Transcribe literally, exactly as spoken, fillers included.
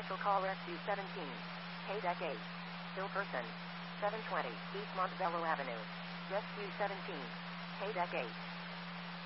Special call Rescue seventeen. Paydeck eight. Still person. seven twenty East Montebello Avenue. Rescue seventeen. Paydeck eight.